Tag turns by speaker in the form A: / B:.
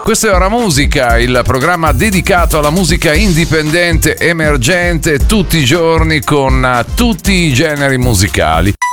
A: Questo è Ora Musica, il programma dedicato alla musica indipendente, emergente, tutti i giorni con tutti i generi musicali.